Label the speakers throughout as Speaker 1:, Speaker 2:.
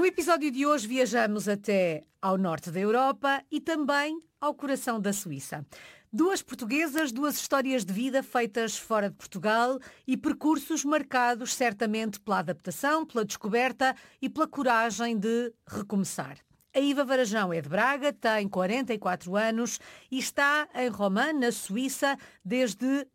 Speaker 1: No episódio de hoje viajamos até ao norte da Europa e também ao coração da Suíça. Duas portuguesas, duas histórias de vida feitas fora de Portugal e percursos marcados certamente pela adaptação, pela descoberta e pela coragem de recomeçar. A Iva Varajão é de Braga, tem 44 anos e está em Romã, na Suíça, desde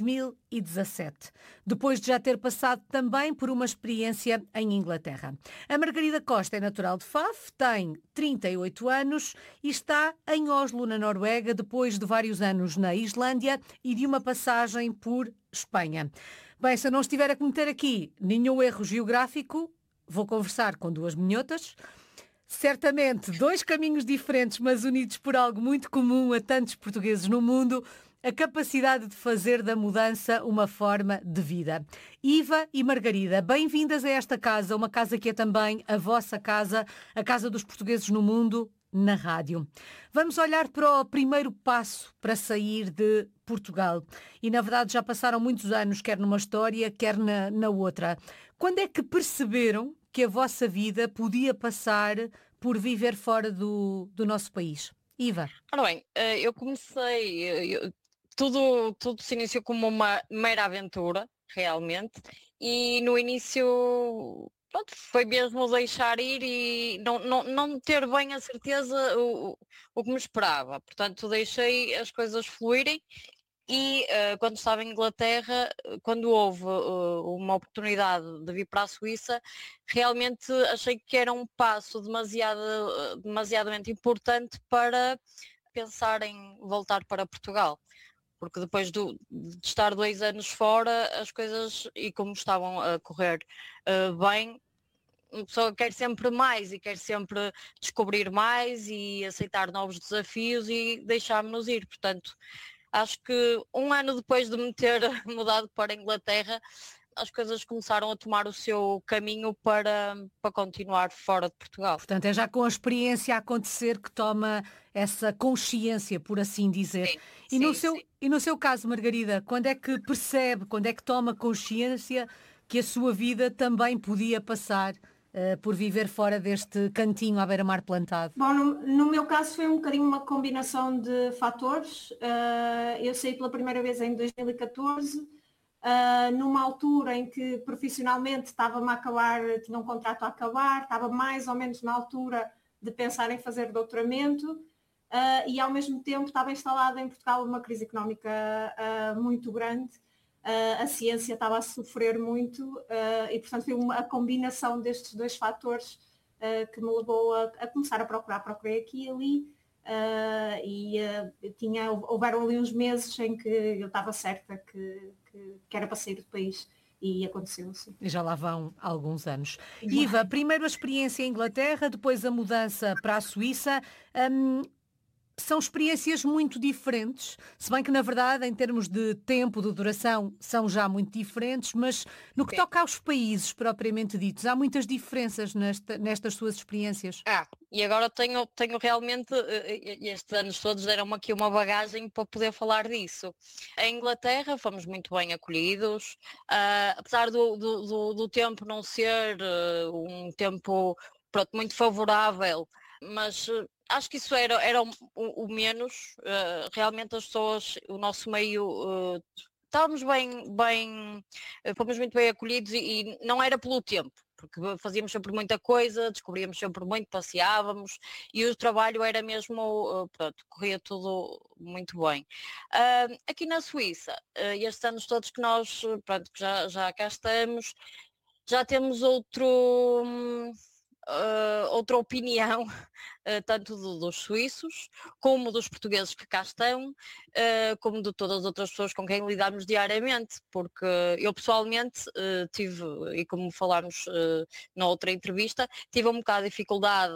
Speaker 1: 2017, depois de já ter passado também por uma experiência em Inglaterra. A Margarida Costa é natural de Faf, tem 38 anos e está em Oslo, na Noruega, depois de vários anos na Islândia e de uma passagem por Espanha. Bem, se eu não estiver a cometer aqui nenhum erro geográfico, vou conversar com duas minhotas. Certamente, dois caminhos diferentes, mas unidos por algo muito comum a tantos portugueses no mundo, a capacidade de fazer da mudança uma forma de vida. Iva e Margarida, bem-vindas a esta casa, uma casa que é também a vossa casa, a casa dos portugueses no mundo, na rádio. Vamos olhar para o primeiro passo para sair de Portugal. E, na verdade, já passaram muitos anos, quer numa história, quer na outra. Quando é que perceberam que a vossa vida podia passar por viver fora do nosso país? Iva.
Speaker 2: Ora bem, eu comecei, tudo se iniciou como uma mera aventura, realmente, e no início, pronto, foi mesmo deixar ir e não ter bem a certeza o que me esperava. Portanto, deixei as coisas fluírem. E quando estava em Inglaterra, quando houve uma oportunidade de vir para a Suíça, realmente achei que era um passo demasiadamente importante para pensar em voltar para Portugal. Porque depois de estar 2 anos fora, as coisas, e como estavam a correr bem, a pessoa quer sempre mais e quer sempre descobrir mais e aceitar novos desafios e deixar-nos ir. Portanto, acho que 1 ano depois de me ter mudado para a Inglaterra, as coisas começaram a tomar o seu caminho para continuar fora de Portugal.
Speaker 1: Portanto, é já com a experiência a acontecer que toma essa consciência, por assim dizer.
Speaker 2: Sim.
Speaker 1: E no seu caso, Margarida, quando é que percebe, quando é que toma consciência que a sua vida também podia passar por viver fora deste cantinho à beira-mar plantado?
Speaker 3: Bom, no meu caso foi um bocadinho uma combinação de fatores. Eu saí pela primeira vez em 2014, numa altura em que profissionalmente estava-me a acabar, tinha um contrato a acabar, estava mais ou menos na altura de pensar em fazer doutoramento, e ao mesmo tempo estava instalada em Portugal uma crise económica muito grande. A ciência estava a sofrer muito e, portanto, foi a combinação destes dois fatores que me levou a começar a procurar. Procurei aqui e ali houveram ali uns meses em que eu estava certa que era para sair do país e aconteceu assim.
Speaker 1: E já lá vão alguns anos. Iva, primeiro a experiência em Inglaterra, depois a mudança para a Suíça. São experiências muito diferentes, se bem que, na verdade, em termos de tempo, de duração, são já muito diferentes, mas no que toca aos países propriamente ditos, há muitas diferenças nestas suas experiências.
Speaker 2: E agora tenho realmente, estes anos todos deram-me aqui uma bagagem para poder falar disso. Em Inglaterra fomos muito bem acolhidos, apesar do tempo não ser um tempo, pronto, muito favorável, mas acho que isso era o menos. Realmente as pessoas, o nosso meio, estávamos fomos muito bem acolhidos e não era pelo tempo, porque fazíamos sempre muita coisa, descobríamos sempre muito, passeávamos e o trabalho era mesmo, pronto, corria tudo muito bem. Aqui na Suíça, estes anos todos que nós, pronto, que já cá estamos, já temos outra opinião, tanto dos suíços, como dos portugueses que cá estão, como de todas as outras pessoas com quem lidamos diariamente, porque eu pessoalmente tive, e como falámos na outra entrevista, tive um bocado de dificuldade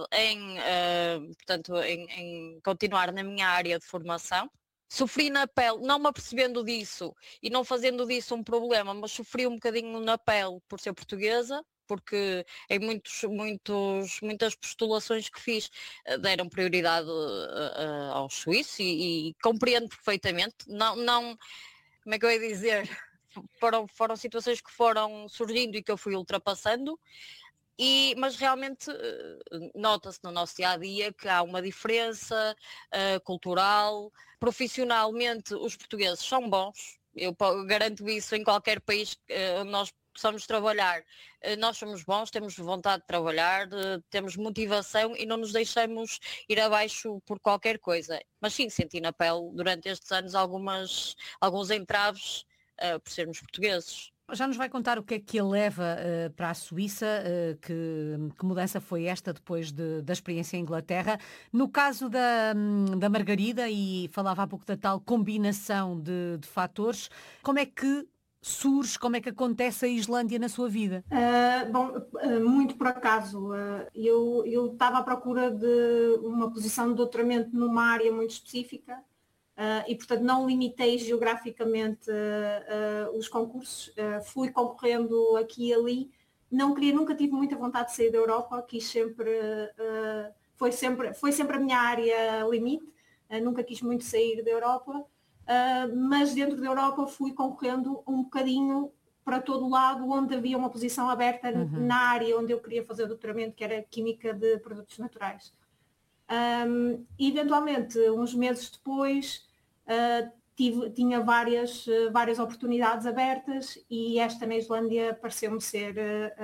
Speaker 2: em continuar na minha área de formação. Sofri na pele, não me apercebendo disso e não fazendo disso um problema, mas sofri um bocadinho na pele por ser portuguesa, porque em muitas postulações que fiz deram prioridade aos suíços e compreendo perfeitamente. Não, como é que eu ia dizer? Foram situações que foram surgindo e que eu fui ultrapassando. Mas realmente nota-se no nosso dia-a-dia que há uma diferença cultural. Profissionalmente, os portugueses são bons. Eu garanto isso em qualquer país onde nós possamos trabalhar. Nós somos bons, temos vontade de trabalhar, temos motivação e não nos deixamos ir abaixo por qualquer coisa. Mas sim, senti na pele durante estes anos alguns entraves por sermos portugueses.
Speaker 1: Já nos vai contar o que é que a leva para a Suíça, que mudança foi esta depois da experiência em Inglaterra. No caso da Margarida, e falava há pouco da tal combinação de fatores, como é que surge, como é que acontece a Islândia na sua vida?
Speaker 3: Muito por acaso. Eu estava à procura de uma posição de doutoramento numa área muito específica. E portanto não limitei geograficamente os concursos, fui concorrendo aqui e ali, nunca tive muita vontade de sair da Europa, quis sempre, foi sempre a minha área limite, nunca quis muito sair da Europa, mas dentro da Europa fui concorrendo um bocadinho para todo lado onde havia uma posição aberta na área onde eu queria fazer doutoramento, que era Química de Produtos Naturais. Eventualmente, uns meses depois, tinha várias oportunidades abertas e esta na Islândia pareceu-me ser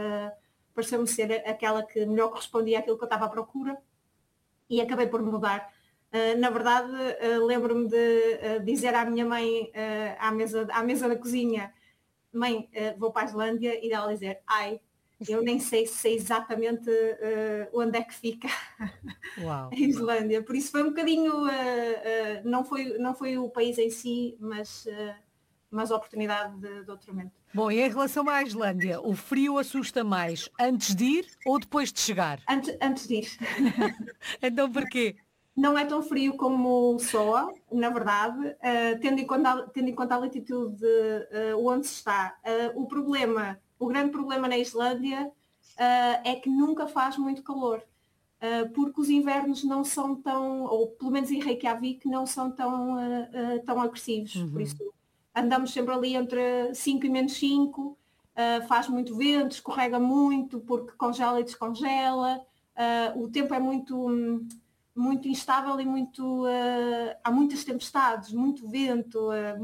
Speaker 3: aquela que melhor correspondia àquilo que eu estava à procura e acabei por mudar. Na verdade, lembro-me de dizer à minha mãe, à mesa da cozinha: mãe, vou para a Islândia, e ela dizer: ai, eu nem sei exatamente onde é que fica
Speaker 1: Uau.
Speaker 3: a Islândia. Por isso foi um bocadinho, não foi o país em si, mas a oportunidade de doutoramento.
Speaker 1: Bom, e em relação à Islândia, o frio assusta mais antes de ir ou depois de chegar?
Speaker 3: Antes de ir.
Speaker 1: Então porquê?
Speaker 3: Não é tão frio como soa, na verdade, tendo em conta a latitude onde se está. O grande problema na Islândia é que nunca faz muito calor, porque os invernos não são tão, ou pelo menos em Reykjavik, não são tão agressivos. Por isso andamos sempre ali entre 5 e menos 5, faz muito vento, escorrega muito porque congela e descongela, o tempo é muito instável e há muitas tempestades, muito vento,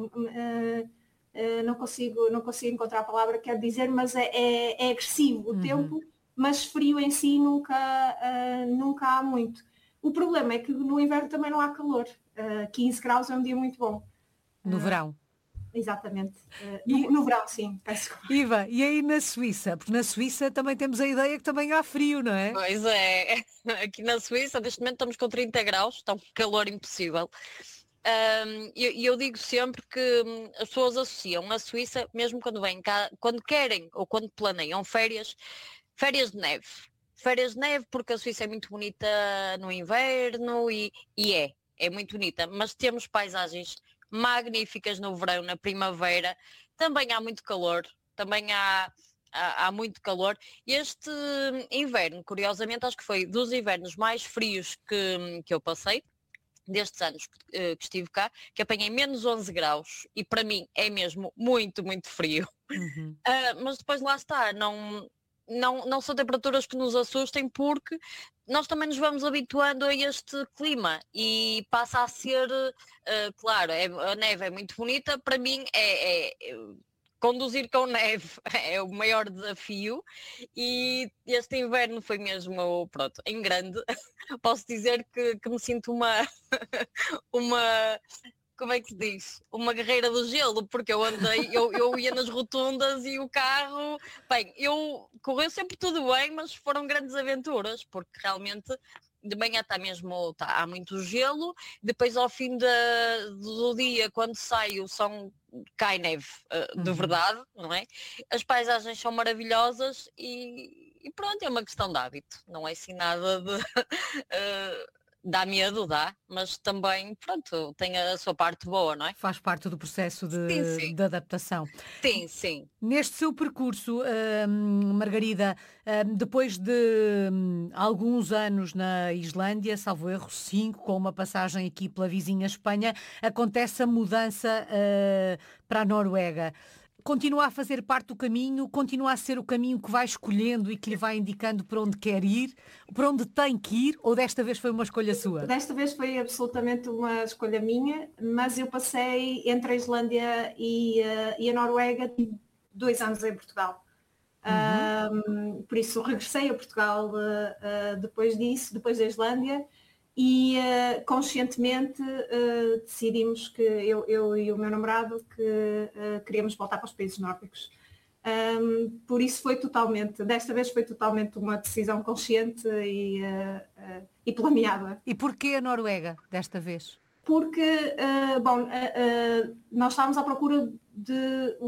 Speaker 3: não consigo encontrar a palavra que quero dizer, mas é agressivo o tempo, mas frio em si nunca há muito. O problema é que no inverno também não há calor, 15 graus é um dia muito bom.
Speaker 1: No verão?
Speaker 3: Exatamente. No verão, sim.
Speaker 1: Iva, e aí na Suíça? Porque na Suíça também temos a ideia que também há frio, não é?
Speaker 2: Pois é. Aqui na Suíça, neste momento estamos com 30 graus, está um calor impossível. Eu digo sempre que as pessoas associam a Suíça, mesmo quando vêm cá, quando querem ou quando planeiam férias de neve. Férias de neve porque a Suíça é muito bonita no inverno e é muito bonita, mas temos paisagens magníficas no verão, na primavera, também há muito calor, também há muito calor. Este inverno, curiosamente, acho que foi dos invernos mais frios que eu passei, destes anos que estive cá, que apanhei menos 11 graus e para mim é mesmo muito, muito frio. Mas depois lá está, não são temperaturas que nos assustem porque nós também nos vamos habituando a este clima e passa a ser, claro, a neve é muito bonita, para mim conduzir com neve é o maior desafio e este inverno foi mesmo, pronto, em grande. Posso dizer que me sinto uma como é que se diz? Uma guerreira do gelo, porque eu ia nas rotundas e o carro, bem, correu sempre tudo bem, mas foram grandes aventuras, porque realmente de manhã há muito gelo, depois ao fim do dia, quando sai o som, cai neve, de verdade, não é? As paisagens são maravilhosas e pronto, é uma questão de hábito, não é assim nada de... dá medo, mas também, pronto, tem a sua parte boa, não é?
Speaker 1: Faz parte do processo de adaptação.
Speaker 2: Sim, sim.
Speaker 1: Neste seu percurso, Margarida, depois de alguns anos na Islândia, salvo erro, 5, com uma passagem aqui pela vizinha Espanha, acontece a mudança para a Noruega. continua a fazer parte do caminho, continua a ser o caminho que vai escolhendo e que lhe vai indicando para onde quer ir, para onde tem que ir, ou desta vez foi uma escolha sua?
Speaker 3: Desta vez foi absolutamente uma escolha minha, mas eu passei entre a Islândia e a Noruega 2 anos em Portugal. Por isso regressei a Portugal depois disso, depois da Islândia, e conscientemente decidimos que eu e o meu namorado que queríamos voltar para os países nórdicos. Por isso desta vez foi totalmente uma decisão consciente e planeada.
Speaker 1: E porquê a Noruega, desta vez?
Speaker 3: Porque, nós estávamos à procura de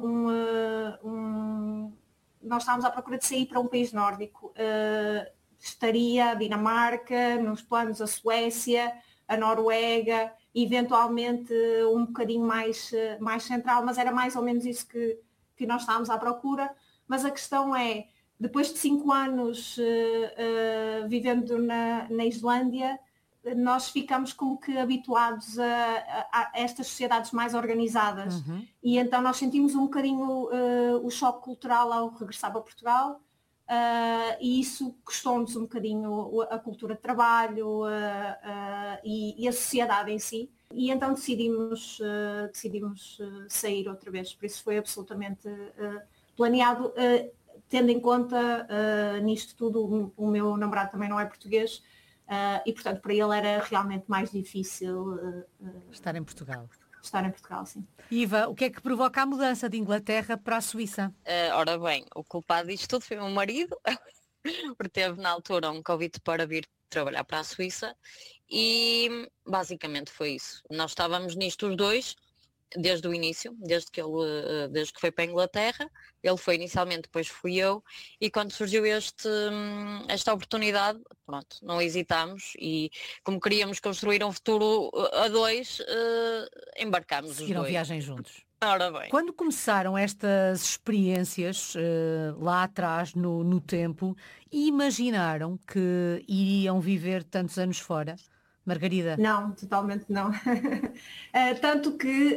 Speaker 3: nós estávamos à procura de sair para um país nórdico. Estaria a Dinamarca, nos planos a Suécia, a Noruega, eventualmente um bocadinho mais central, mas era mais ou menos isso que nós estávamos à procura. Mas a questão é, depois de 5 anos vivendo na Islândia, nós ficamos como que habituados a estas sociedades mais organizadas. E então nós sentimos um bocadinho o choque cultural ao regressar para Portugal, e isso custou-nos um bocadinho a cultura de trabalho e a sociedade em si. E então decidimos sair outra vez. Por isso foi absolutamente planeado, tendo em conta nisto tudo, o meu namorado também não é português, e portanto para ele era realmente mais difícil
Speaker 1: estar em Portugal.
Speaker 3: Estar em Portugal, sim.
Speaker 1: Iva, o que é que provoca a mudança de Inglaterra para a Suíça?
Speaker 2: Ora bem, o culpado disto tudo foi o meu marido, porque teve na altura um convite para vir trabalhar para a Suíça e basicamente foi isso. Nós estávamos nisto os dois desde o início, desde que foi para a Inglaterra. Ele foi inicialmente, depois fui eu, e quando surgiu esta oportunidade, pronto, não hesitámos e como queríamos construir um futuro a dois, embarcámos os dois.
Speaker 1: Seguiram viagem juntos.
Speaker 2: Ora bem.
Speaker 1: Quando começaram estas experiências lá atrás no tempo, imaginaram que iriam viver tantos anos fora? Margarida?
Speaker 3: Não, totalmente não. Tanto que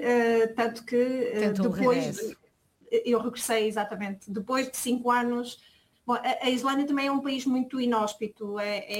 Speaker 3: depois eu regressei exatamente, depois de 5 anos. Bom, a Islândia também é um país muito inóspito,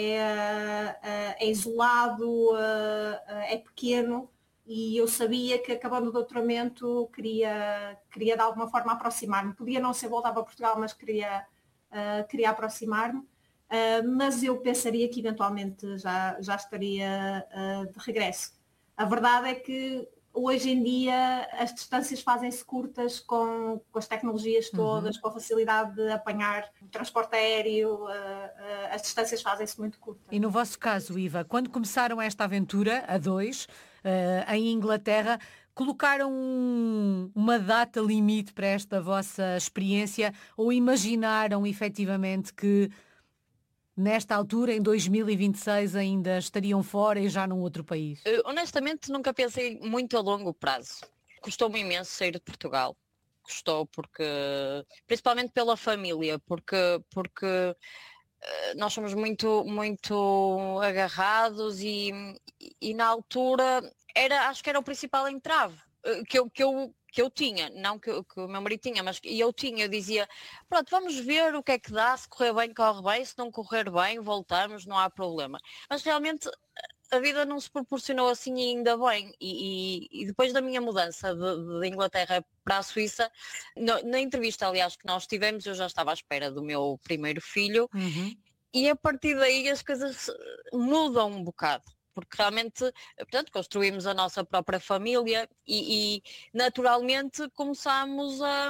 Speaker 3: é isolado, é pequeno, e eu sabia que acabando o doutoramento queria de alguma forma aproximar-me. Podia não ser voltar para Portugal, mas queria aproximar-me. Mas eu pensaria que eventualmente já estaria de regresso. A verdade é que hoje em dia as distâncias fazem-se curtas com as tecnologias todas, com a facilidade de apanhar o transporte aéreo, as distâncias fazem-se muito curtas.
Speaker 1: E no vosso caso, Iva, quando começaram esta aventura, a dois, em Inglaterra, colocaram uma data limite para esta vossa experiência ou imaginaram efetivamente que nesta altura, em 2026, ainda estariam fora e já num outro país?
Speaker 2: Honestamente, nunca pensei muito a longo prazo. Custou-me imenso sair de Portugal. Custou principalmente pela família, porque nós somos muito, muito agarrados e na altura acho que era o principal entrave que eu tinha, não que o meu marido tinha, mas eu dizia, pronto, vamos ver o que é que dá, se correr bem, corre bem, se não correr bem, voltamos, não há problema. Mas realmente a vida não se proporcionou assim e ainda bem. E depois da minha mudança de Inglaterra para a Suíça, na entrevista, aliás, que nós tivemos, eu já estava à espera do meu primeiro filho, e a partir daí as coisas mudam um bocado. Porque realmente, portanto, construímos a nossa própria família e naturalmente começámos a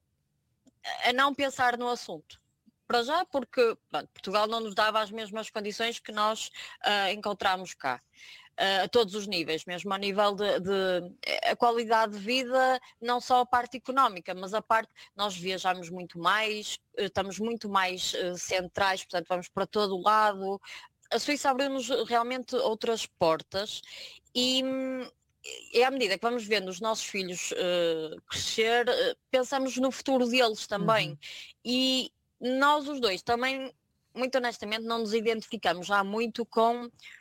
Speaker 2: não pensar no assunto. Para já, porque Portugal não nos dava as mesmas condições que nós encontramos cá. A todos os níveis, mesmo a nível de a qualidade de vida, não só a parte económica, mas a parte, nós viajamos muito mais, estamos muito mais centrais, portanto vamos para todo o lado. A Suíça abriu-nos realmente outras portas e à medida que vamos vendo os nossos filhos crescer, pensamos no futuro deles também. E nós os dois também, muito honestamente, não nos identificamos já muito com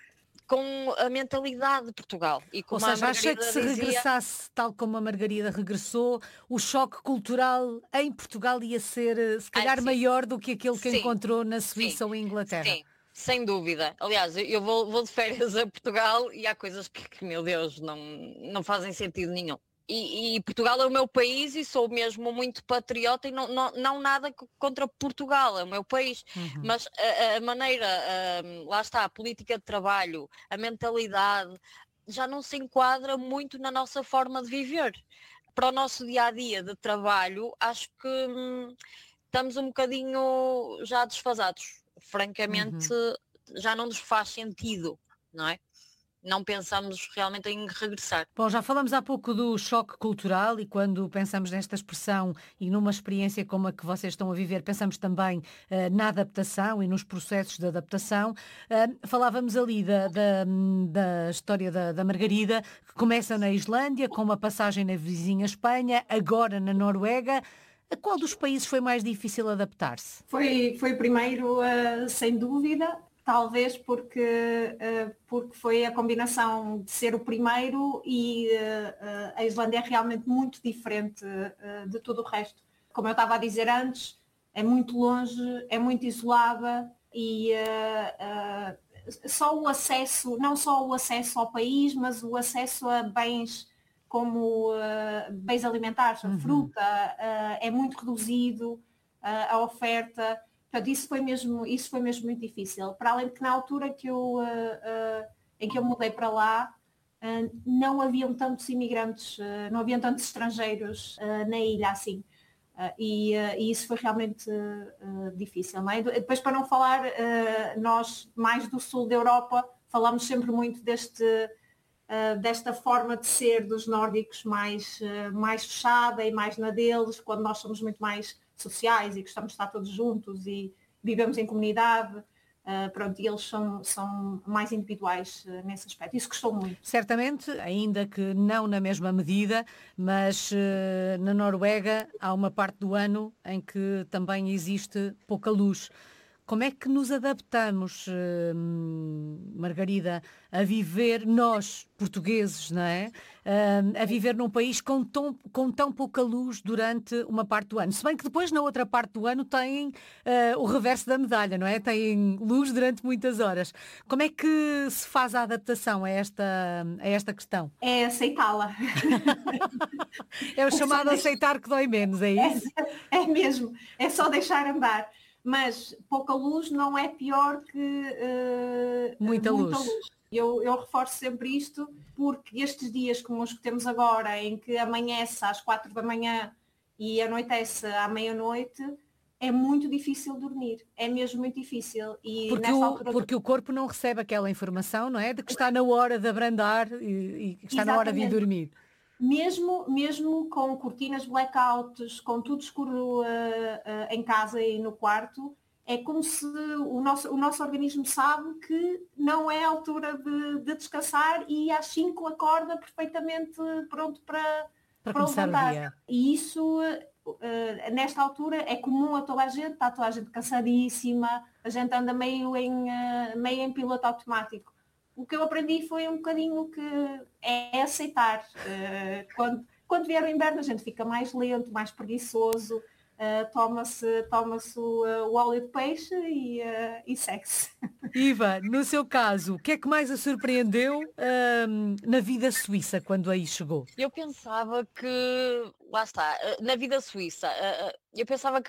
Speaker 2: com a mentalidade de Portugal. E
Speaker 1: Ou
Speaker 2: como a
Speaker 1: seja, acha que
Speaker 2: Margarida
Speaker 1: se
Speaker 2: dizia,
Speaker 1: regressasse tal como a Margarida regressou, o choque cultural em Portugal ia ser, se calhar,
Speaker 2: sim,
Speaker 1: maior do que aquele que
Speaker 2: sim,
Speaker 1: encontrou na
Speaker 2: sim,
Speaker 1: Suíça ou em Inglaterra?
Speaker 2: sim, sem dúvida. Aliás, eu vou de férias a Portugal e há coisas que, meu Deus, não fazem sentido nenhum. E Portugal é o meu país e sou mesmo muito patriota e não nada contra Portugal, é o meu país.
Speaker 1: Uhum.
Speaker 2: Mas a maneira, lá está, a política de trabalho, a mentalidade, já não se enquadra muito na nossa forma de viver. Para o nosso dia-a-dia de trabalho, acho que estamos um bocadinho já desfasados. Francamente,
Speaker 1: Uhum.
Speaker 2: já não nos faz sentido, não é? Não pensamos realmente em regressar.
Speaker 1: Bom, já falamos há pouco do choque cultural e quando pensamos nesta expressão e numa experiência como a que vocês estão a viver, pensamos também na adaptação e nos processos de adaptação. Falávamos ali da história da Margarida, que começa na Islândia, com uma passagem na vizinha Espanha, agora na Noruega. A qual dos países foi mais difícil adaptar-se?
Speaker 3: Foi primeiro, sem dúvida, talvez porque foi a combinação de ser o primeiro e a Islândia é realmente muito diferente de tudo o resto. Como eu estava a dizer antes, é muito longe, é muito isolada e só o acesso, não só o acesso ao país, mas o acesso a bens como bens alimentares, a fruta, é muito reduzido, a oferta. Portanto, isso foi mesmo muito difícil. Para além de que na altura em que eu mudei para lá, não haviam tantos imigrantes, não haviam tantos estrangeiros na ilha assim. E isso foi realmente difícil. Não é? Depois, para não falar, nós mais do sul da Europa, falamos sempre muito desta forma de ser dos nórdicos mais fechada e mais na deles, quando nós somos muito mais sociais e gostamos de estar todos juntos e vivemos em comunidade. Pronto, e eles são mais individuais nesse aspecto. Isso gostou muito.
Speaker 1: Certamente, ainda que não na mesma medida, mas na Noruega há uma parte do ano em que também existe pouca luz. Como é que nos adaptamos, Margarida, a viver, nós, portugueses, não é? A viver num país com tão pouca luz durante uma parte do ano. Se bem que depois, na outra parte do ano, têm o reverso da medalha, não é? Têm luz durante muitas horas. Como é que se faz a adaptação a esta questão?
Speaker 3: É aceitá-la.
Speaker 1: É o chamado aceitar que dói menos, é isso?
Speaker 3: É mesmo, é só deixar andar. Mas pouca luz não é pior que
Speaker 1: Muita luz.
Speaker 3: Eu reforço sempre isto porque estes dias como os que temos agora, em que amanhece às 4 da manhã e anoitece à meia-noite, é muito difícil dormir. É mesmo muito difícil. E
Speaker 1: porque o corpo não recebe aquela informação, não é? De que está na hora de abrandar e que está na hora de ir dormir.
Speaker 3: Mesmo com cortinas blackouts, com tudo escuro em casa e no quarto, é como se o nosso organismo sabe que não é a altura de descansar e às 5 acorda perfeitamente pronto para
Speaker 1: começar
Speaker 3: levantar.
Speaker 1: o dia.
Speaker 3: E isso, nesta altura, é comum a toda a gente, está toda a gente cansadíssima, a gente anda meio em piloto automático. O que eu aprendi foi um bocadinho que é aceitar. Quando vier o inverno a gente fica mais lento, mais preguiçoso, toma-se o óleo de peixe e segue-se.
Speaker 1: Iva, no seu caso, o que é que mais a surpreendeu na vida suíça quando aí chegou?
Speaker 2: Eu pensava que, lá está, na vida suíça, eu pensava que